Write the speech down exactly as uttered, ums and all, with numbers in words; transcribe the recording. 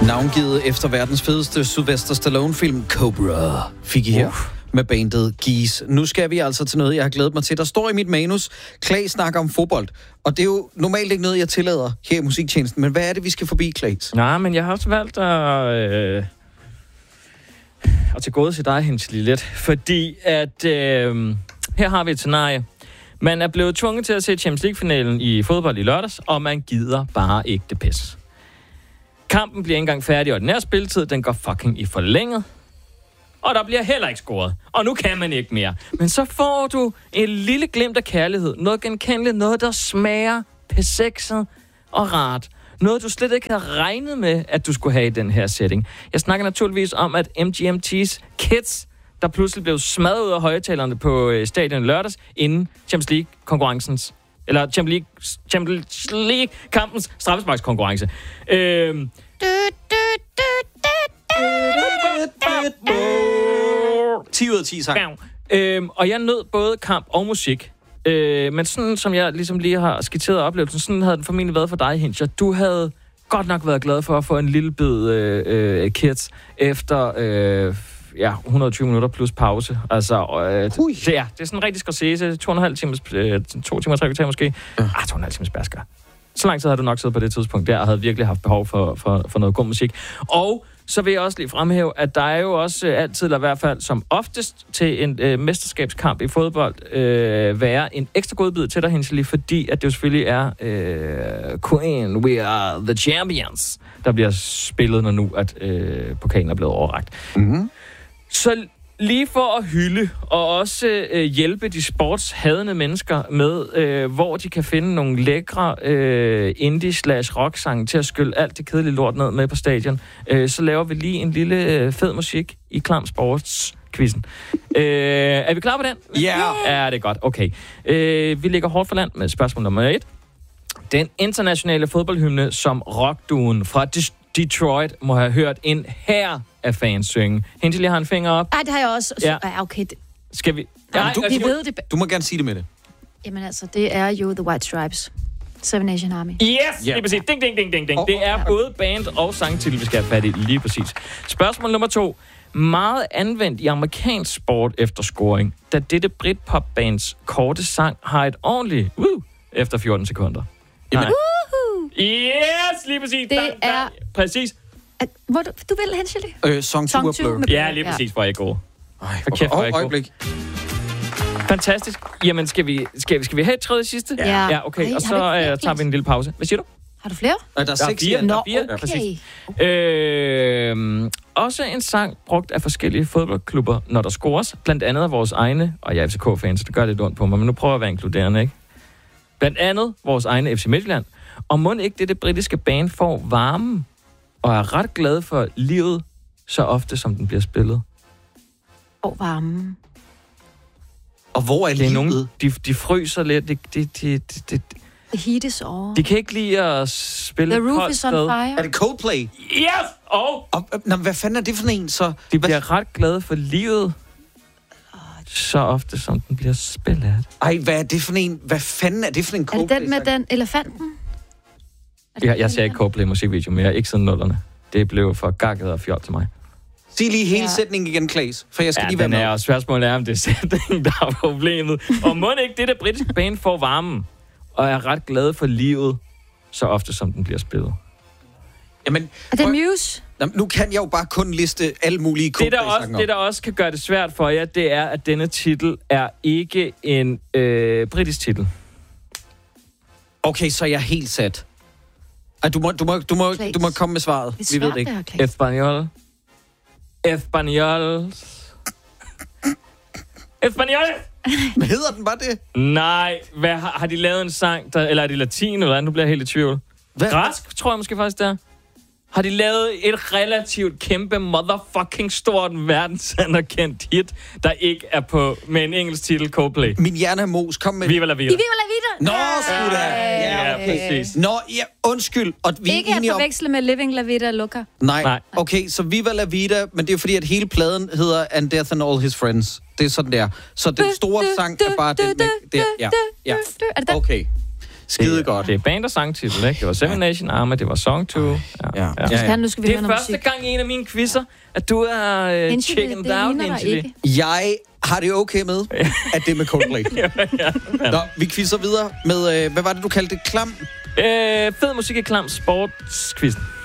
Navngivet efter verdens fedeste Sylvester Stallone-film Cobra fik I her uh. med bandet Geese. Nu skal vi altså til noget, jeg har glædet mig til. Der står i mit manus, Claes snakker om fodbold. Og det er jo normalt ikke noget, jeg tillader her i musiktjenesten. Men hvad er det, vi skal forbi, Claes? Nej, men jeg har også valgt at... Øh, at til gode til dig, Hensli, lidt. Fordi at... Øh, her har vi et scenarie. Man er blevet tvunget til at se Champions League-finalen i fodbold i lørdags, og man gider bare ikke det pis. Kampen bliver ikke engang færdig, og den her spilletid, den går fucking i forlænget. Og der bliver heller ikke scoret. Og nu kan man ikke mere. Men så får du en lille glimt af kærlighed. Noget genkendeligt, noget der smager pesexet og rart. Noget, du slet ikke havde regnet med, at du skulle have i den her setting. Jeg snakker naturligvis om, at M G M T's Kids, der pludselig blev smadret ud af højtalerne på stadion lørdags, inden Champions League-konkurrencens eller Champions League, Champions League-kampens straffesparkskonkurrence. Øhm... ti ud af ti sang. Øhm, og jeg nød både kamp og musik. Øh, men sådan, som jeg ligesom lige har skitseret oplevelsen, sådan havde den formentlig været for dig, Henscher. Du havde godt nok været glad for at få en lille bid øh, øh, Kids efter... Øh, ja, et hundrede og tyve minutter plus pause. Altså, øh, det, ja, det er sådan en rigtig Scorsese. To og en halv times, øh, to timer, tre kvarter måske. Ja. Ah, to og en halv times bærsker. Så lang tid havde du nok siddet på det tidspunkt der, og havde virkelig haft behov for, for, for noget god musik. Og så vil jeg også lige fremhæve, at der er jo også øh, altid, eller i hvert fald som oftest, til en øh, mesterskabskamp i fodbold, øh, være en ekstra godbid til dig, Hensli, fordi at det jo selvfølgelig er øh, Queen, we are the champions, der bliver spillet, når nu at øh, pokalen er blevet overrakt. Mhm. Så lige for at hylde og også øh, hjælpe de sportshadende mennesker med, øh, hvor de kan finde nogle lækre øh, indie-slash-rock-sange til at skylle alt det kedelige lort ned med på stadion, øh, så laver vi lige en lille øh, fed musik i Klam Sports-quizzen. Øh, er vi klar på den? Ja. Yeah. Ja, det er godt. Okay. Øh, vi ligger hårdt for land med spørgsmål nummer et. Den internationale fodboldhymne, som rockduen fra Detroit må have hørt en hær af fans synge. Hensel, jeg har en finger op. Ej, det har jeg også. Ja. Ja, okay. Det... Skal vi... Nej, Nej, du, altså, vi ved det. Du må gerne sige det med det. Jamen altså, det er jo The White Stripes. Seven Nation Army. Yes! Yeah. Lige præcis. Ding, ding, ding, ding, ding. Oh, det er både band og sangtitel, vi skal have fat i. Lige præcis. Spørgsmål nummer to. Meget anvendt i amerikansk sport efter scoring, da dette Britpop-bands korte sang har et ordentligt woo efter fjorten sekunder. Jamen. Yes! Lige præcis. Det der, der. er... Præcis. At, hvor du, du vil, Hensel? Øh, song to a Blur. Ja, lige præcis, hvor jeg går. Ej, for kæft, hvor jeg øjeblik. Fantastisk. Jamen, skal vi, skal, vi, skal vi have et tredje sidste? Ja. Ja, okay. Ej, og så uh, tager vi en lille pause. Hvad siger du? Har du flere? Nej, der er, Der er seks fire. igen. Der Nå, er fire. Ja, okay. præcis. Øh, også en sang brugt af forskellige fodboldklubber, når der scores. Blandt andet af vores egne, og jeg er F C K-fan, så det gør lidt ondt på mig, men nu prøver jeg at være inkluderende, ikke? Blandt andet vores egne F C Midtjylland. Og må ikke det, det britiske band får varmen, og er ret glad for livet, så ofte som den bliver spillet. Og varmen. Og hvor er Det er livet? nogen, de, de fryser lidt. De, de, de, de, de, The heat is on. de kan ikke lide at spille The et roof koldt is on sted. fire. Er det Coldplay? Yes! Og Og, øh, nå, hvad fanden er det for en, så? de bliver ret glade for livet, så ofte som den bliver spillet. Ej, hvad er det for en? Hvad fanden er det for en Er det Coldplay? den med den elefanten? Jeg, jeg ser ikke Coldplay musikvideo mere, ikke siden nullerne. Det blev for gakket og fjol til mig. Sig lige hele Ja. sætningen igen, Claes, for jeg skal Ja, lige være den med. er, og spørgsmålet er, om det er sætningen, der er problemet. Og må ikke det, der britiske band får varmen, og er ret glad for livet, så ofte som den bliver spillet. Jamen, Er det prøv- Muse? Nå, nu kan jeg jo bare kun liste alle mulige Det der, også, Coldplay-sange det, der også kan gøre det svært for jer, det er, at denne titel er ikke en øh, britisk titel. Okay, så er jeg helt sat. Ej, du må, du må, du må, Claes. du må komme med svaret. Det er Vi ved svært, det ikke. det her, Claes. Espanol. Espanol. Espanol. Men hedder den bare det? Nej, hvad, har, har de lavet en sang, der, eller er det latin, eller hvad? Nu bliver jeg helt i tvivl. Hvad? Græsk, tror jeg måske faktisk, det er. Har de lavet et relativt kæmpe motherfucking stort verdensanerkendt hit, der ikke er på med en engelsk titel, Coldplay? Min hjerne er mos. Kom med Viva la vida. I Viva la Vida! Nå, sgu da. Ja, præcis. Nå, ja, undskyld. Og vi Ikke er at enige om... forveksle med Living La Vida Loca. Nej. Nej. Okay, så Viva la Vida, men det er fordi, at hele pladen hedder And Death and All His Friends. Det er sådan der. Så den store sang er bare den med... Der. Ja, ja. Er det den? Okay. Skide det, godt. Det er band og sangtitel, ikke? Det var Seven Nation Army, det var Song to. Ja, ja. ja. Ja, ja. Nu skal vi Det høre er noget første musik. gang i en af mine quizzer, at du er uh, Hensel, chickened det out, ligner dig Hensel. ikke. Jeg har det okay med, at det er med Coldplay. ja, ja, ja. Nå, vi quizzer videre med, øh, hvad var det, du kaldte det? Klam? Øh, fed musik i klam sportsquizzen.